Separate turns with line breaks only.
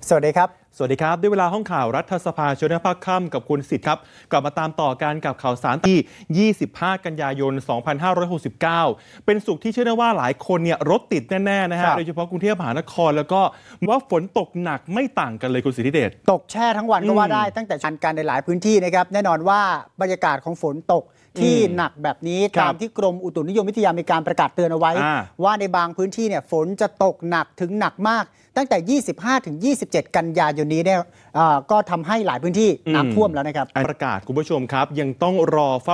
สวัสดีครับ
ด้วยเวลาห้องข่าวรัฐสภาช่วงภาคค่ำกับคุณสิทธิ์ครับกลับมาตามต่อกันกับข่าวสารที่25 กันยายน 2569 เป็นสุขที่เชื่อได้ว่าหลายคนเนี่ยรถติดแน่ๆนะฮะโดยเฉพาะกรุงเทพมหานครแล้วก็ว่าฝนตกหนักไม่ต่างกันเลยคุณสิทธิเดช
ตกแช่ทั้งวันก็ว่าได้ตั้งแต่ชันกันในหลายพื้นที่นะครับแน่นอนว่าบรรยากาศของฝนตกที่หนักแบบนี้ตามที่กรมอุตุนิยมวิทยามีการประกาศเตือนเอาไว้ว่าในบางพื้นที่เนี่ยฝนจะตกหนักถึงหนักมากตั้งแต่ 25-27 กันยายนนี้เนี่ยก็ทำให้หลายพื้นที่น้ำท่วมแล้วนะครับ
ประกาศคุณผู้ชมครับยังต้องรอ